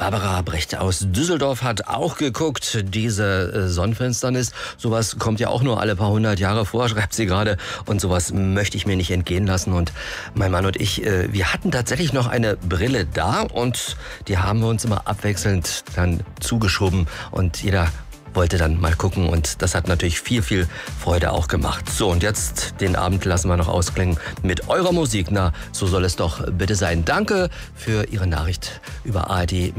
Barbara Brecht aus Düsseldorf hat auch geguckt, diese Sonnenfinsternis. Sowas kommt ja auch nur alle paar hundert Jahre vor, schreibt sie gerade. Und sowas möchte ich mir nicht entgehen lassen. Und mein Mann und ich, wir hatten tatsächlich noch eine Brille da und die haben wir uns immer abwechselnd dann zugeschoben und jeder wollte dann mal gucken und das hat natürlich viel, viel Freude auch gemacht. So, und jetzt den Abend lassen wir noch ausklingen mit eurer Musik. Na, so soll es doch bitte sein. Danke für Ihre Nachricht über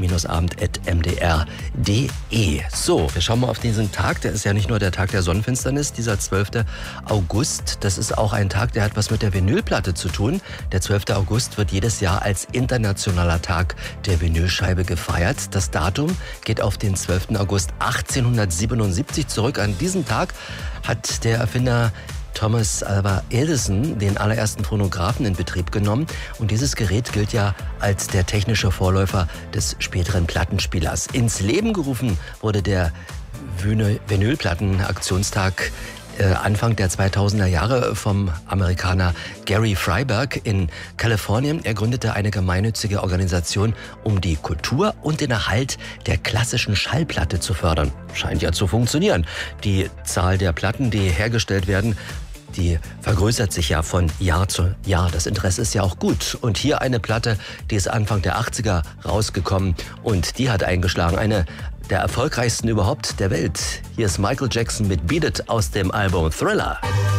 ard-abend@mdr.de. So, wir schauen mal auf diesen Tag. Der ist ja nicht nur der Tag der Sonnenfinsternis, dieser 12. August. Das ist auch ein Tag, der hat was mit der Vinylplatte zu tun. Der 12. August wird jedes Jahr als internationaler Tag der Vinylscheibe gefeiert. Das Datum geht auf den 12. August 1877 zurück. An diesem Tag hat der Erfinder Thomas Alva Edison den allerersten Phonographen in Betrieb genommen. Und dieses Gerät gilt ja als der technische Vorläufer des späteren Plattenspielers. Ins Leben gerufen wurde der Vinylplatten-Aktionstag Anfang der 2000er Jahre vom Amerikaner Gary Freiberg in Kalifornien. Er gründete eine gemeinnützige Organisation, um die Kultur und den Erhalt der klassischen Schallplatte zu fördern. Scheint ja zu funktionieren. Die Zahl der Platten, die hergestellt werden, die vergrößert sich ja von Jahr zu Jahr. Das Interesse ist ja auch gut. Und hier eine Platte, die ist Anfang der 80er rausgekommen und die hat eingeschlagen. Eine der erfolgreichsten überhaupt der Welt. Hier ist Michael Jackson mit Beat It aus dem Album Thriller.